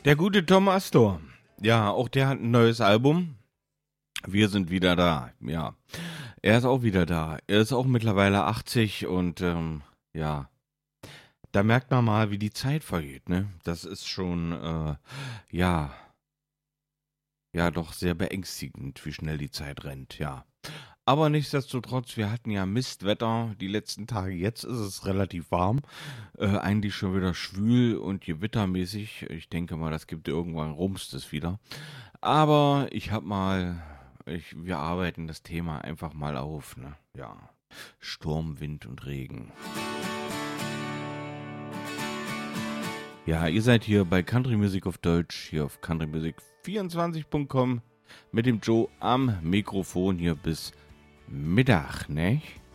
Der gute Tom Astor. Ja, auch der hat ein neues Album. Wir sind wieder da. Ja, er ist auch wieder da. Er ist auch mittlerweile 80 und ja, da merkt man mal, wie die Zeit vergeht, ne? Das ist schon, ja, ja, doch sehr beängstigend, wie schnell die Zeit rennt, ja. Aber nichtsdestotrotz, wir hatten ja Mistwetter die letzten Tage. Jetzt ist es relativ warm. Eigentlich schon wieder schwül und gewittermäßig. Ich denke mal, das gibt irgendwann rumst es wieder. Aber wir arbeiten das Thema einfach mal auf, ne? Ja. Sturm, Wind und Regen. Ja, ihr seid hier bei Country Music auf Deutsch, hier auf countrymusic24.com mit dem Joe am Mikrofon hier bis Mittag, ne?